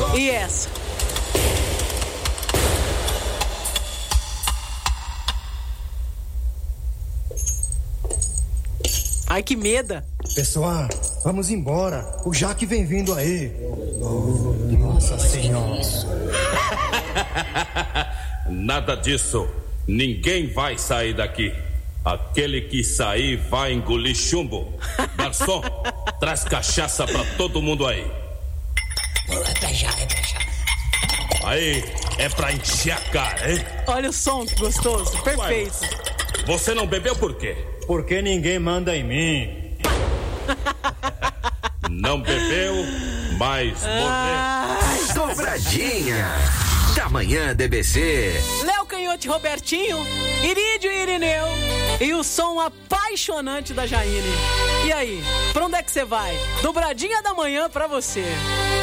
E essa? Ai, que meda. Pessoal, vamos embora. O Jaque vem vindo aí. Oh, Nossa Senhora. Nada disso. Ninguém vai sair daqui. Aquele que sair vai engolir chumbo. Garçom, traz cachaça pra todo mundo aí. É pra já. Aí, é pra encher a cara, hein? Olha o som, que gostoso. Perfeito. Ué, você não bebeu por quê? Porque ninguém manda em mim. Não bebeu, mas morreu. Dobradinha da Manhã DBC. Léo Canhote, Robertinho, Irídio e Irineu e o som apaixonante da Jaine. E aí, pra onde é que você vai? Dobradinha da manhã pra você.